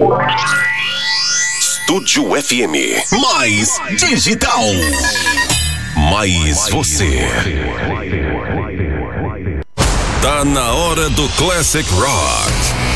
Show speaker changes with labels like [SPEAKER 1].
[SPEAKER 1] Estúdio FM. Mais digital. Mais você. Tá na hora do Classic Rock.